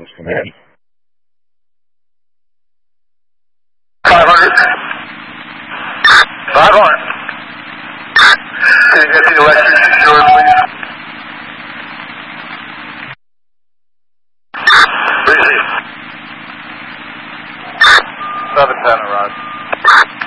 Command. 500. 500. Can you get the electric insured, please? Receive. 710, Rod.